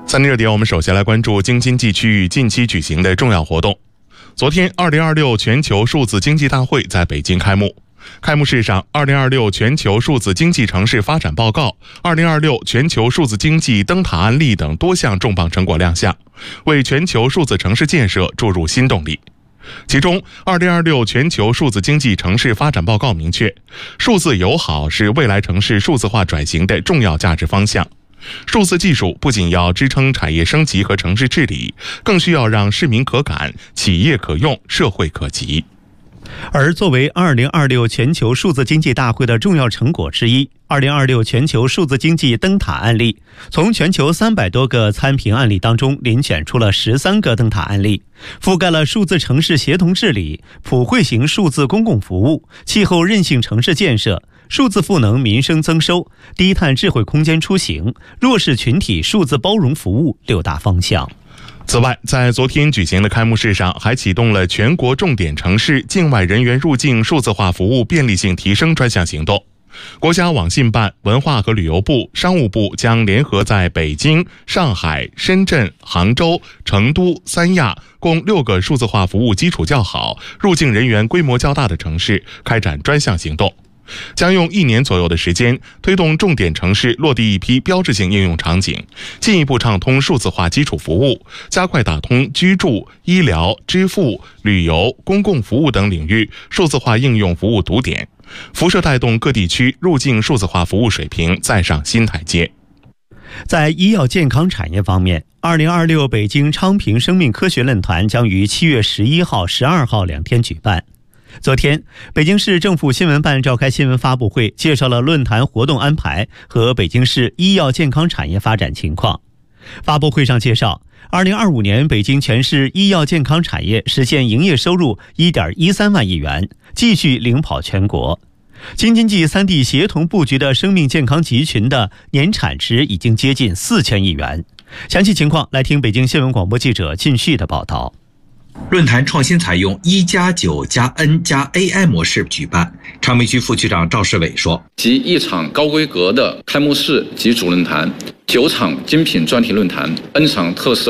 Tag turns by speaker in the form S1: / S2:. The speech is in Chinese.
S1: 3点热点，我们首先来关注京津冀区域近期举行的重要活动。昨天，2026全球数字经济大会在北京开幕。开幕式上，2026全球数字经济城市发展报告、2026全球数字经济灯塔案例等多项重磅成果亮相，为全球数字城市建设注入新动力。其中，2026全球数字经济城市发展报告明确，数字友好是未来城市数字化转型的重要价值方向。数字技术不仅要支撑产业升级和城市治理，更需要让市民可感、企业可用、社会可及。
S2: 而作为2026全球数字经济大会的重要成果之一，2026全球数字经济灯塔案例，从全球300多个参评案例当中遴选出了13个灯塔案例，覆盖了数字城市协同治理、普惠型数字公共服务、气候韧性城市建设、数字赋能民生增收、低碳智慧空间出行、弱势群体数字包容服务6大方向。
S1: 此外，在昨天举行的开幕式上，还启动了全国重点城市境外人员入境数字化服务便利性提升专项行动。国家网信办、文化和旅游部、商务部将联合在北京、上海、深圳、杭州、成都、三亚共6个数字化服务基础较好、入境人员规模较大的城市开展专项行动。将用1年左右的时间，推动重点城市落地一批标志性应用场景，进一步畅通数字化基础服务，加快打通居住、医疗、支付、旅游、公共服务等领域数字化应用服务堵点，辐射带动各地区入境数字化服务水平再上新台阶。
S2: 在医药健康产业方面，2026北京昌平生命科学论坛将于7月11号、12号2天举办。昨天，北京市政府新闻办召开新闻发布会，介绍了论坛活动安排和北京市医药健康产业发展情况。发布会上介绍，2025年北京全市医药健康产业实现营业收入1.13万亿元，继续领跑全国。京津冀3地协同布局的生命健康集群的年产值已经接近4000亿元。详细情况来听北京新闻广播记者靳旭的报道。
S3: 论坛创新采用1+9+N+AI 模式举办。昌平区副区长赵世伟说：“
S4: 集1场高规格的开幕式及主论坛，9场精品专题论坛，N 场特色